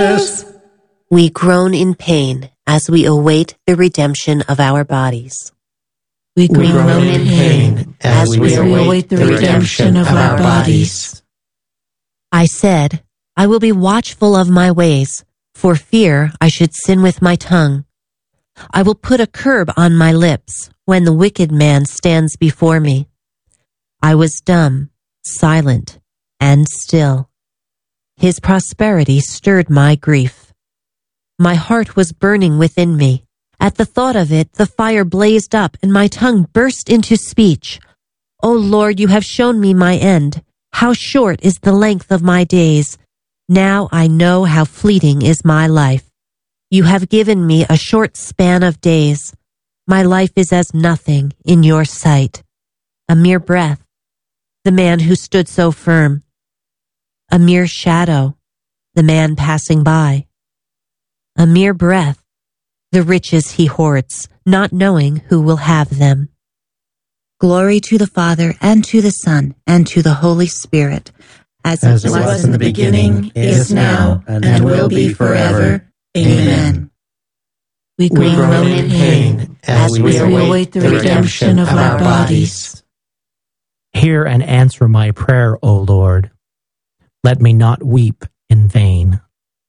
We groan in pain as we await the redemption of our bodies. We groan in pain as we await the redemption of our bodies. I said, I will be watchful of my ways, for fear I should sin with my tongue. I will put a curb on my lips when the wicked man stands before me. I was dumb, silent, and still. His prosperity stirred my grief. My heart was burning within me. At the thought of it, the fire blazed up and my tongue burst into speech. O Lord, you have shown me my end. How short is the length of my days. Now I know how fleeting is my life. You have given me a short span of days. My life is as nothing in your sight. A mere breath, the man who stood so firm. A mere shadow, the man passing by. A mere breath, the riches he hoards, not knowing who will have them. Glory to the Father, and to the Son, and to the Holy Spirit, as it was in the beginning, is now, and will be forever. Amen. We groan in pain as we await the redemption of our bodies. Hear and answer my prayer, O Lord. Let me not weep in vain.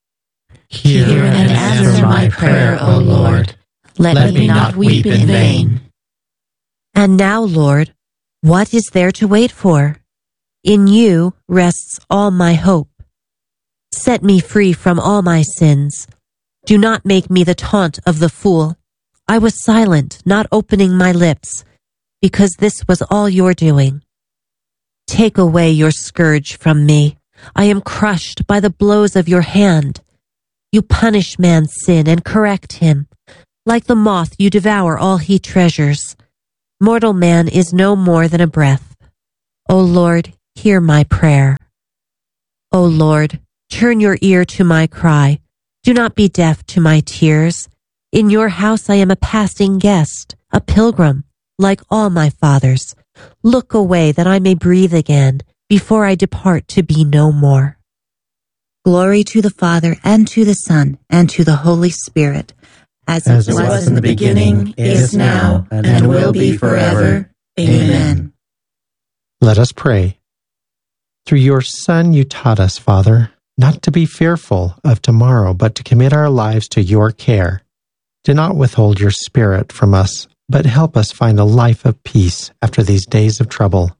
Hear and answer my prayer, O Lord. Let me not weep in vain. And now, Lord, what is there to wait for? In you rests all my hope. Set me free from all my sins. Do not make me the taunt of the fool. I was silent, not opening my lips, because this was all your doing. Take away your scourge from me. I am crushed by the blows of your hand. You punish man's sin and correct him. Like the moth, you devour all he treasures. Mortal man is no more than a breath. O Lord, hear my prayer. O Lord, turn your ear to my cry. Do not be deaf to my tears. In your house I am a passing guest, a pilgrim, like all my fathers. Look away that I may breathe again before I depart to be no more. Glory to the Father, and to the Son, and to the Holy Spirit, as it was in the beginning, is now, and will be forever. Amen. Let us pray. Through your Son you taught us, Father, not to be fearful of tomorrow, but to commit our lives to your care. Do not withhold your Spirit from us, but help us find a life of peace after these days of trouble.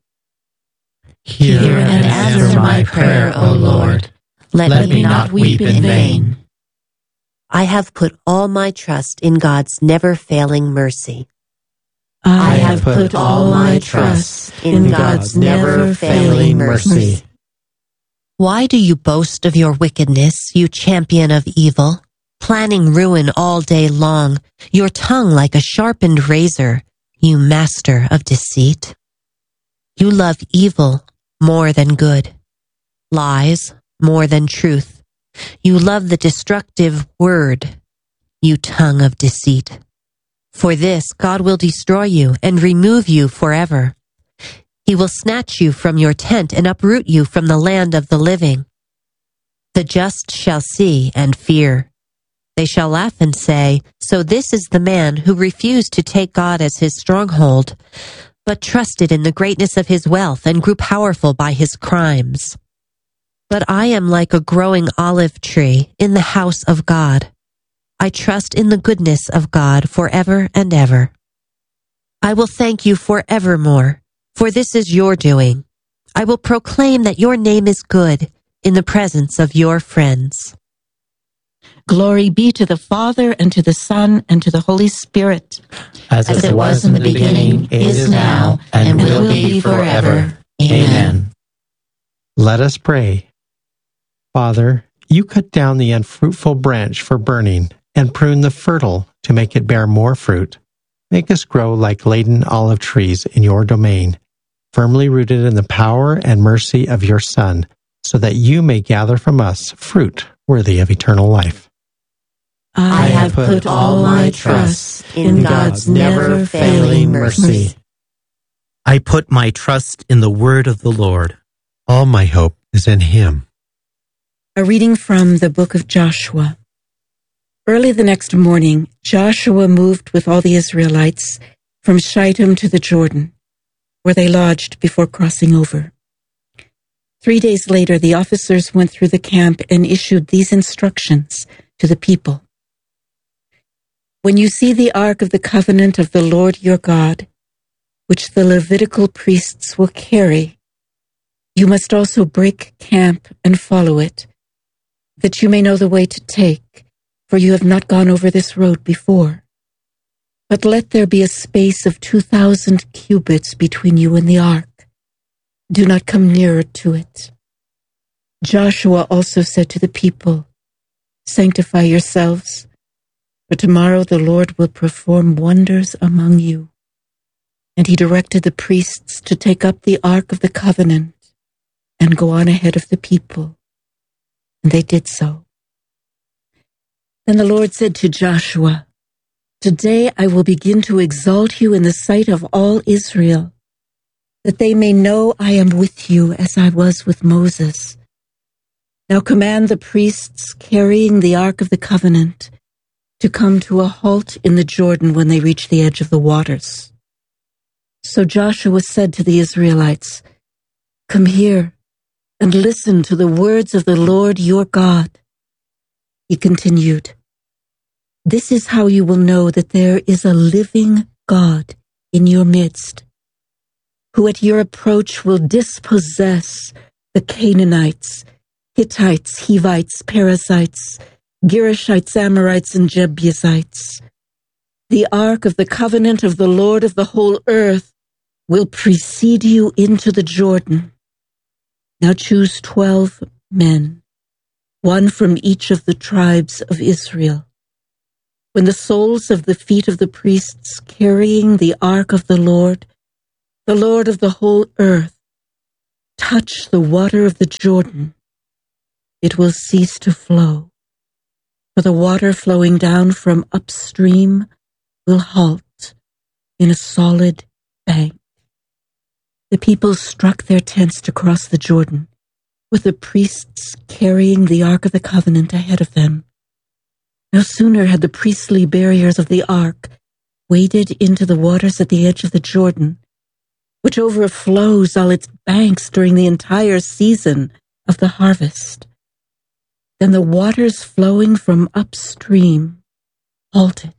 Hear and answer my prayer, O Lord. Let me not weep in vain. I have put all my trust in God's never-failing mercy. I have put all my trust in God's never-failing mercy. Why do you boast of your wickedness, you champion of evil, planning ruin all day long, your tongue like a sharpened razor, you master of deceit? You love evil more than good, lies more than truth. You love the destructive word, you tongue of deceit. For this God will destroy you and remove you forever. He will snatch you from your tent and uproot you from the land of the living. The just shall see and fear. They shall laugh and say, so this is the man who refused to take God as his stronghold, but trusted in the greatness of his wealth and grew powerful by his crimes. But I am like a growing olive tree in the house of God. I trust in the goodness of God forever and ever. I will thank you forevermore, for this is your doing. I will proclaim that your name is good in the presence of your friends. Glory be to the Father, and to the Son, and to the Holy Spirit, as it was in the beginning, is now, and will be forever. Amen. Let us pray. Father, you cut down the unfruitful branch for burning, and prune the fertile to make it bear more fruit. Make us grow like laden olive trees in your domain, firmly rooted in the power and mercy of your Son, so that you may gather from us fruit worthy of eternal life. I have put all my trust in God's never-failing mercy. I put my trust in the word of the Lord. All my hope is in him. A reading from the book of Joshua. Early the next morning, Joshua moved with all the Israelites from Shittim to the Jordan, where they lodged before crossing over. 3 days later, the officers went through the camp and issued these instructions to the people. When you see the ark of the covenant of the Lord your God, which the Levitical priests will carry, you must also break camp and follow it, that you may know the way to take, for you have not gone over this road before. But let there be a space of 2,000 cubits between you and the ark. Do not come nearer to it. Joshua also said to the people, sanctify yourselves, for tomorrow the Lord will perform wonders among you. And he directed the priests to take up the ark of the covenant and go on ahead of the people. And they did so. Then the Lord said to Joshua, today I will begin to exalt you in the sight of all Israel, that they may know I am with you as I was with Moses. Now command the priests carrying the ark of the covenant to come to a halt in the Jordan when they reach the edge of the waters. So Joshua said to the Israelites, come here and listen to the words of the Lord your God. He continued, this is how you will know that there is a living God in your midst, who at your approach will dispossess the Canaanites, Hittites, Hivites, Perizzites, Girgashites, Amorites, and Jebusites. The ark of the covenant of the Lord of the whole earth will precede you into the Jordan. Now choose 12 men, one from each of the tribes of Israel. When the soles of the feet of the priests carrying the ark of the Lord of the whole earth, touch the water of the Jordan, it will cease to flow, for the water flowing down from upstream will halt in a solid bank. The people struck their tents to cross the Jordan, with the priests carrying the ark of the covenant ahead of them. No sooner had the priestly barriers of the ark waded into the waters at the edge of the Jordan, which overflows all its banks during the entire season of the harvest. Then the waters flowing from upstream halted,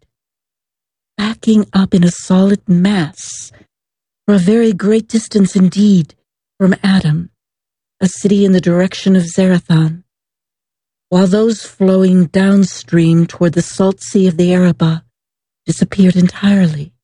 backing up in a solid mass for a very great distance indeed from Adam, a city in the direction of Zarethan, while those flowing downstream toward the salt sea of the Arabah disappeared entirely.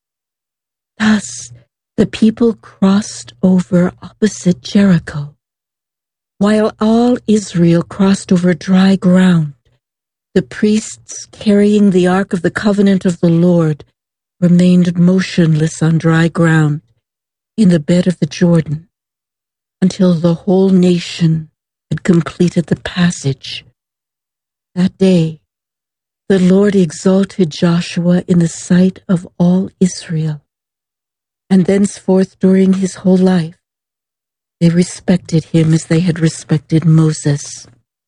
Thus, the people crossed over opposite Jericho, while all Israel crossed over dry ground. The priests carrying the ark of the covenant of the Lord remained motionless on dry ground in the bed of the Jordan until the whole nation had completed the passage. That day, the Lord exalted Joshua in the sight of all Israel, and thenceforth during his whole life, they respected him as they had respected Moses.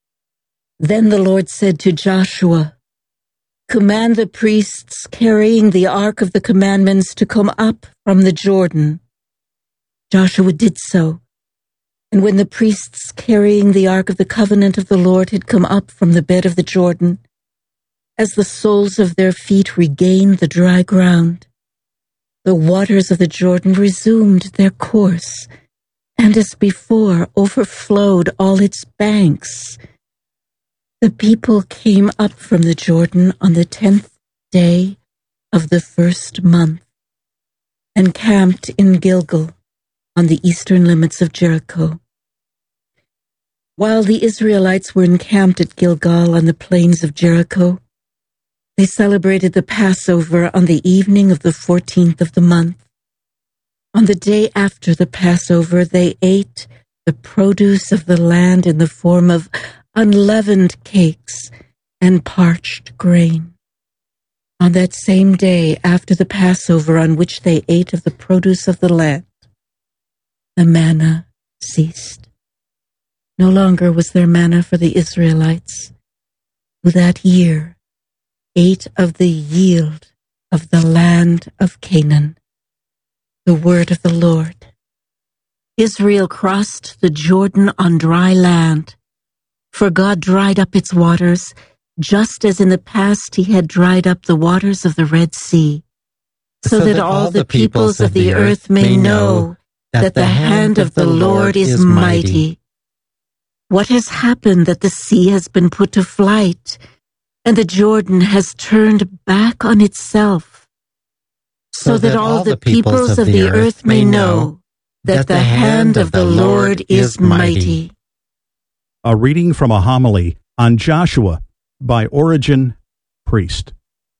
Then the Lord said to Joshua, command the priests carrying the ark of the commandments to come up from the Jordan. Joshua did so, and when the priests carrying the ark of the covenant of the Lord had come up from the bed of the Jordan, as the soles of their feet regained the dry ground, the waters of the Jordan resumed their course, and as before overflowed all its banks. The people came up from the Jordan on the 10th day of the first month, and camped in Gilgal on the eastern limits of Jericho. While the Israelites were encamped at Gilgal on the plains of Jericho, they celebrated the Passover on the evening of the 14th of the month. On the day after the Passover, they ate the produce of the land in the form of unleavened cakes and parched grain. On that same day after the Passover on which they ate of the produce of the land, the manna ceased. No longer was there manna for the Israelites, who that year ate of the yield of the land of Canaan. The word of the Lord. Israel crossed the Jordan on dry land, for God dried up its waters, just as in the past he had dried up the waters of the Red Sea, so that all the peoples of the earth may know that the hand of the Lord is mighty. What has happened that the sea has been put to flight, and the Jordan has turned back on itself, so that all the peoples of the earth may know that the hand of the Lord is mighty. A reading from a homily on Joshua by Origen, priest.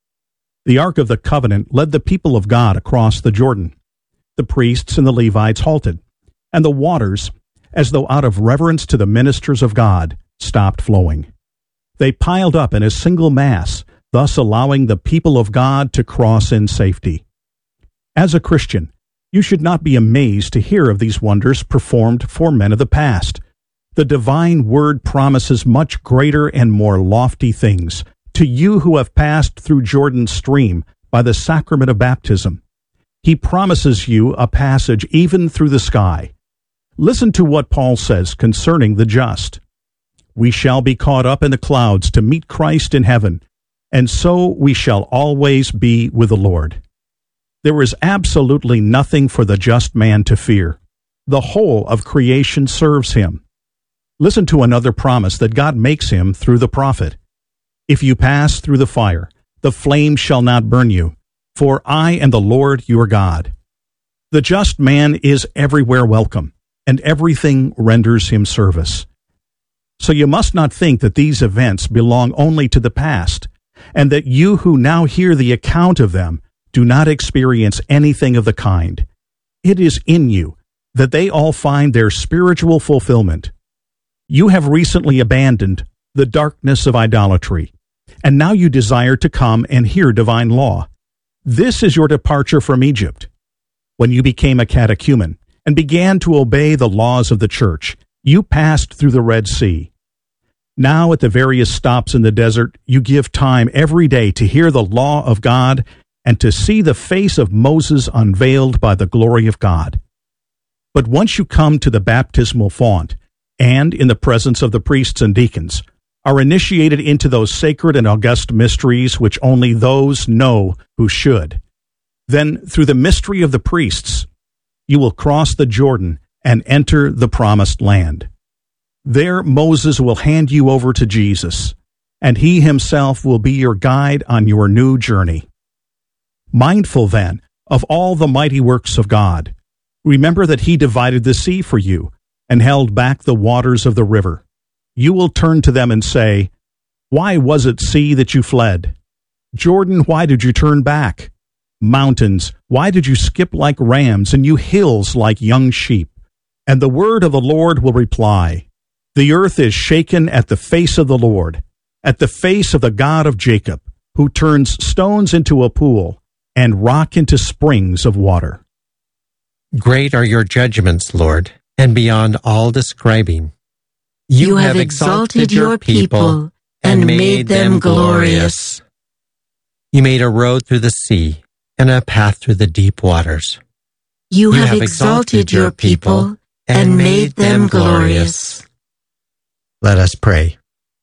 The Ark of the Covenant led the people of God across the Jordan. The priests and the Levites halted, and the waters, as though out of reverence to the ministers of God, stopped flowing. They piled up in a single mass, thus allowing the people of God to cross in safety. As a Christian, you should not be amazed to hear of these wonders performed for men of the past. The divine word promises much greater and more lofty things to you who have passed through Jordan's stream by the sacrament of baptism. He promises you a passage even through the sky. Listen to what Paul says concerning the just. We shall be caught up in the clouds to meet Christ in heaven, and so we shall always be with the Lord. There is absolutely nothing for the just man to fear. The whole of creation serves him. Listen to another promise that God makes him through the prophet. If you pass through the fire, the flame shall not burn you, for I am the Lord your God. The just man is everywhere welcome, and everything renders him service. So you must not think that these events belong only to the past, and that you who now hear the account of them do not experience anything of the kind. It is in you that they all find their spiritual fulfillment. You have recently abandoned the darkness of idolatry, and now you desire to come and hear divine law. This is your departure from Egypt. When you became a catechumen and began to obey the laws of the church, you passed through the Red Sea. Now at the various stops in the desert, you give time every day to hear the law of God and to see the face of Moses unveiled by the glory of God. But once you come to the baptismal font, and in the presence of the priests and deacons, are initiated into those sacred and august mysteries which only those know who should, then through the mystery of the priests, you will cross the Jordan and enter the promised land. There Moses will hand you over to Jesus, and he himself will be your guide on your new journey. Mindful, then, of all the mighty works of God, remember that he divided the sea for you and held back the waters of the river. You will turn to them and say, "Why was it, sea, that you fled? Jordan, why did you turn back? Mountains, why did you skip like rams, and you hills like young sheep?" And the word of the Lord will reply, "The earth is shaken at the face of the Lord, at the face of the God of Jacob, who turns stones into a pool and rock into springs of water." Great are your judgments, Lord, and beyond all describing. You have exalted your people and made them glorious. You made a road through the sea and a path through the deep waters. You have exalted your people and made them glorious. Let us pray.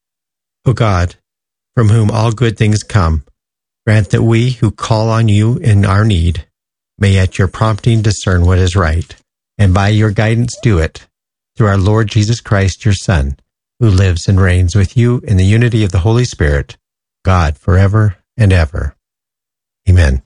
O God, from whom all good things come, grant that we who call on you in our need may at your prompting discern what is right, and by your guidance do it, through our Lord Jesus Christ, your Son, who lives and reigns with you in the unity of the Holy Spirit, God, forever and ever. Amen.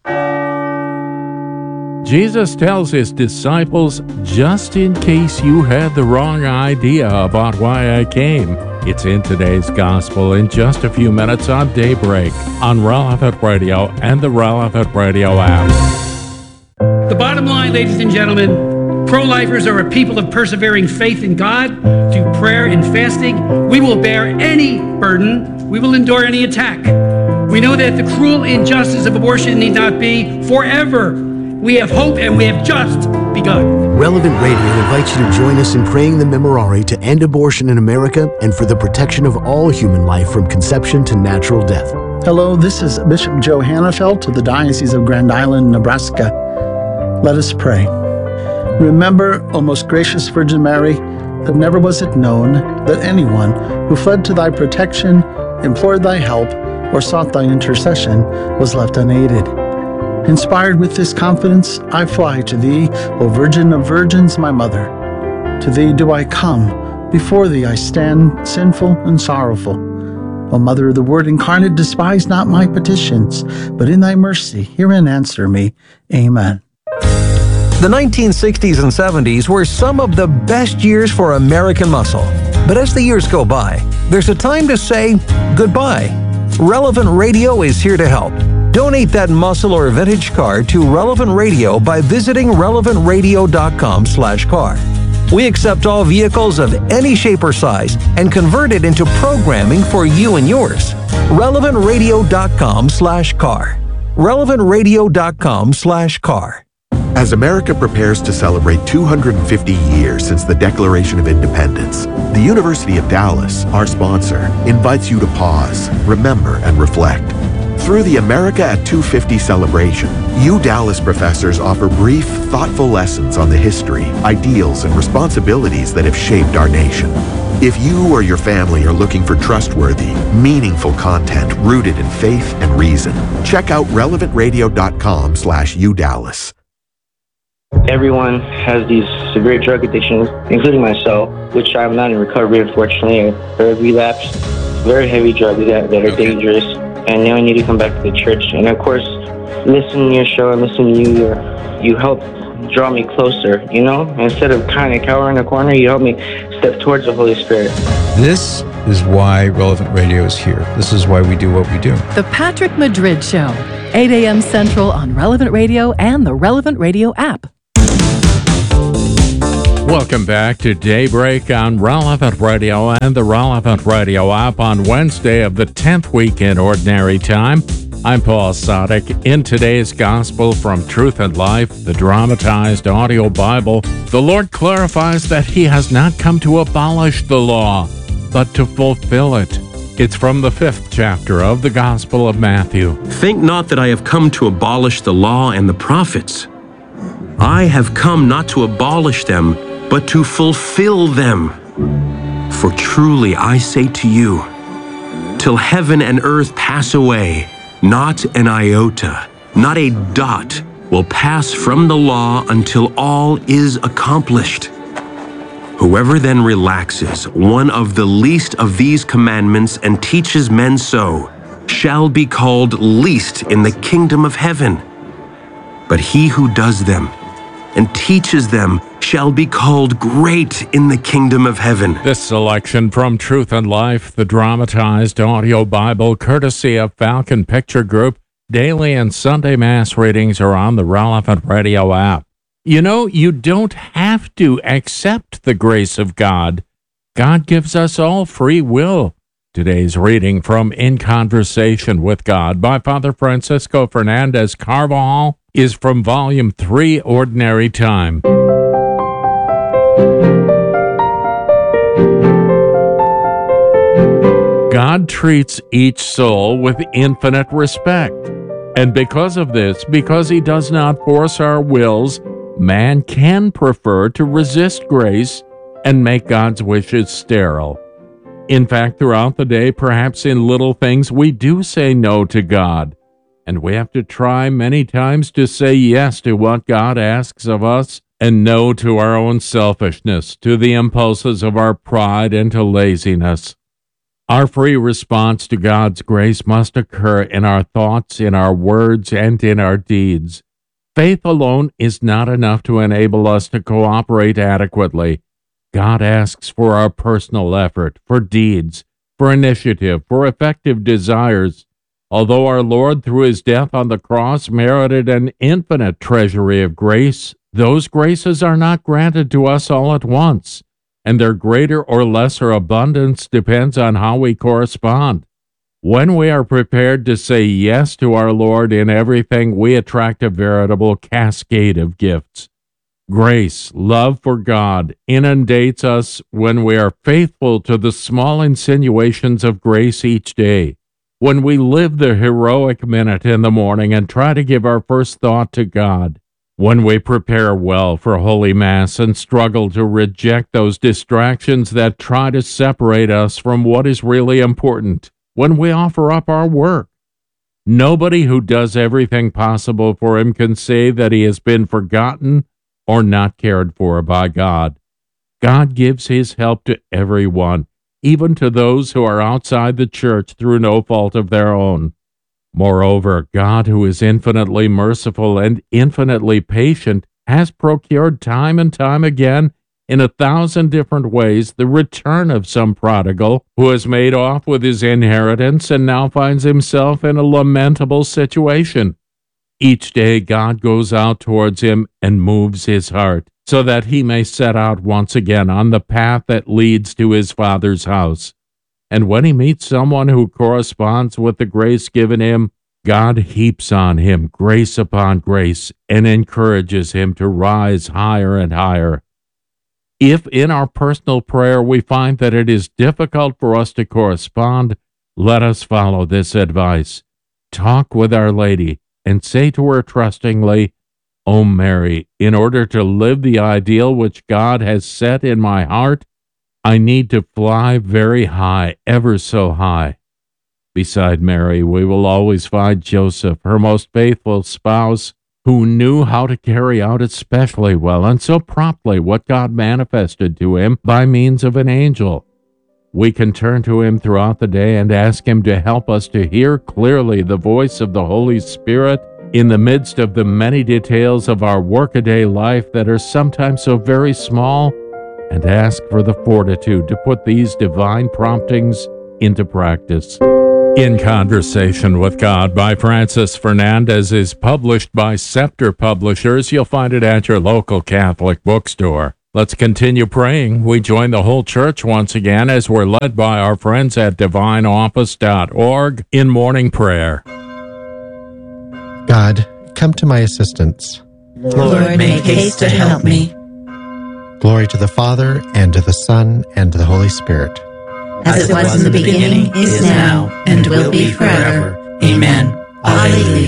Jesus tells his disciples, "Just in case you had the wrong idea about why I came." It's in today's gospel in just a few minutes on Daybreak on Relevant Radio and the Relevant Radio app. The bottom line, ladies and gentlemen, pro-lifers are a people of persevering faith in God. Through prayer and fasting, we will bear any burden. We will endure any attack. We know that the cruel injustice of abortion need not be forever. We have hope and we have just be God. Relevant Radio invites you to join us in praying the Memorare to end abortion in America and for the protection of all human life from conception to natural death. Hello, this is Bishop Joe Hannafelt of the Diocese of Grand Island, Nebraska. Let us pray. Remember, O most gracious Virgin Mary, that never was it known that anyone who fled to thy protection, implored thy help, or sought thy intercession was left unaided. Inspired with this confidence, I fly to thee, O Virgin of Virgins, my Mother. To thee do I come, before thee I stand, sinful and sorrowful. O Mother of the Word incarnate, despise not my petitions, but in thy mercy hear and answer me. Amen. The 1960s and 70s were some of the best years for American muscle. But as the years go by, there's a time to say goodbye. Relevant Radio is here to help. Donate that muscle or vintage car to Relevant Radio by visiting relevantradio.com/car. We accept all vehicles of any shape or size and convert it into programming for you and yours. relevantradio.com/car. relevantradio.com/car. As America prepares to celebrate 250 years since the Declaration of Independence, the University of Dallas, our sponsor, invites you to pause, remember, and reflect. Through the America at 250 celebration, Dallas professors offer brief, thoughtful lessons on the history, ideals, and responsibilities that have shaped our nation. If you or your family are looking for trustworthy, meaningful content rooted in faith and reason, check out relevantradio.com/udallas. Everyone has these severe drug addictions, including myself, which I'm not in recovery, unfortunately. I relapsed, very heavy drugs that are dangerous, and now I need to come back to the church. And of course, listening to your show and listening to you, you help draw me closer, you know? Instead of kind of cowering in a corner, you help me step towards the Holy Spirit. This is why Relevant Radio is here. This is why we do what we do. The Patrick Madrid Show, 8 a.m. Central on Relevant Radio and the Relevant Radio app. Welcome back to Daybreak on Relevant Radio and the Relevant Radio app on Wednesday of the 10th week in Ordinary Time. I'm Paul Sadek. In today's Gospel from Truth and Life, the dramatized audio Bible, the Lord clarifies that He has not come to abolish the law, but to fulfill it. It's from the 5th chapter of the Gospel of Matthew. Think not that I have come to abolish the law and the prophets. I have come not to abolish them, but to fulfill them. For truly I say to you, till heaven and earth pass away, not an iota, not a dot will pass from the law until all is accomplished. Whoever then relaxes one of the least of these commandments and teaches men so, shall be called least in the kingdom of heaven. But he who does them and teaches them shall be called great in the kingdom of heaven. This selection from Truth and Life, the dramatized audio Bible, courtesy of Falcon Picture Group. Daily and Sunday Mass readings are on the Relevant Radio app. You know, you don't have to accept the grace of God. God gives us all free will. Today's reading from In Conversation with God by Father Francisco Fernandez Carvajal is from Volume 3, Ordinary Time. God treats each soul with infinite respect. And because of this, because He does not force our wills, man can prefer to resist grace and make God's wishes sterile. In fact, throughout the day, perhaps in little things, we do say no to God. And we have to try many times to say yes to what God asks of us and no to our own selfishness, to the impulses of our pride and to laziness. Our free response to God's grace must occur in our thoughts, in our words, and in our deeds. Faith alone is not enough to enable us to cooperate adequately. God asks for our personal effort, for deeds, for initiative, for effective desires. Although our Lord, through His death on the cross, merited an infinite treasury of grace, those graces are not granted to us all at once, and their greater or lesser abundance depends on how we correspond. When we are prepared to say yes to our Lord in everything, we attract a veritable cascade of gifts. Grace, love for God, inundates us when we are faithful to the small insinuations of grace each day. When we live the heroic minute in the morning and try to give our first thought to God. When we prepare well for Holy Mass and struggle to reject those distractions that try to separate us from what is really important. When we offer up our work. Nobody who does everything possible for him can say that he has been forgotten or not cared for by God. God gives his help to everyone, even to those who are outside the church through no fault of their own. Moreover, God, who is infinitely merciful and infinitely patient, has procured time and time again, in 1,000 different ways, the return of some prodigal who has made off with his inheritance and now finds himself in a lamentable situation. Each day God goes out towards him and moves his heart, so that he may set out once again on the path that leads to his Father's house. And when he meets someone who corresponds with the grace given him, God heaps on him grace upon grace and encourages him to rise higher and higher. If in our personal prayer we find that it is difficult for us to correspond, let us follow this advice. Talk with Our Lady and say to her trustingly, O Mary, in order to live the ideal which God has set in my heart, I need to fly very high, ever so high. Beside Mary, we will always find Joseph, her most faithful spouse, who knew how to carry out especially well and so promptly what God manifested to him by means of an angel. We can turn to him throughout the day and ask him to help us to hear clearly the voice of the Holy Spirit in the midst of the many details of our workaday life that are sometimes so very small, and ask for the fortitude to put these divine promptings into practice. In Conversation with God by Francis Fernandez is published by Scepter Publishers. You'll find it at your local Catholic bookstore. Let's continue praying. We join the whole church once again as we're led by our friends at divineoffice.org in morning prayer. God, come to my assistance. Lord, make haste to help me. Glory to the Father, and to the Son, and to the Holy Spirit. As it was in the beginning, is now, and will be forever. Amen. Alleluia.